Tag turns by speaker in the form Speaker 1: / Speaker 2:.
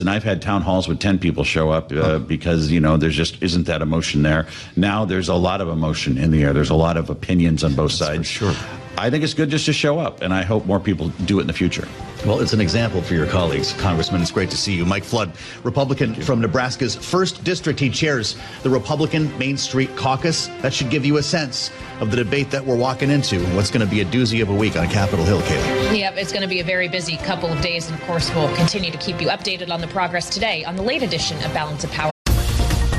Speaker 1: And I've had town halls with 10 people show up because, there just isn't that emotion there. Now there's a lot of emotion in the air. There's a lot of opinions on both sides.
Speaker 2: For sure.
Speaker 1: I think it's good just to show up, and I hope more people do it in the future.
Speaker 2: Well, it's an example for your colleagues. Congressman, it's great to see you. Mike Flood, Republican from Nebraska's 1st District. He chairs the Republican Main Street Caucus. That should give you a sense of the debate that we're walking into and what's going to be a doozy of a week on Capitol Hill, Kaylee.
Speaker 3: Yep, it's going to be a very busy couple of days. And, of course, we'll continue to keep you updated on the progress today on the late edition of Balance of Power.